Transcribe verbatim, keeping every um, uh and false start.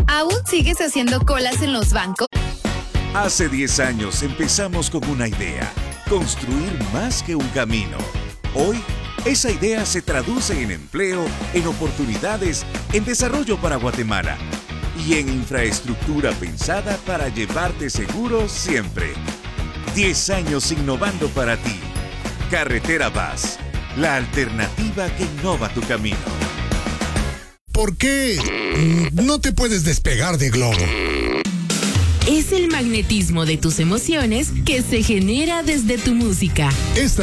¿Aún sigues haciendo colas en los bancos? Hace diez años empezamos con una idea, construir más que un camino. Hoy, esa idea se traduce en empleo, en oportunidades, en desarrollo para Guatemala y en infraestructura pensada para llevarte seguro siempre. diez años innovando para ti. Carretera Vaz, la alternativa que innova tu camino. ¿Por qué no te puedes despegar de Globo? Es el magnetismo de tus emociones que se genera desde tu música. Esta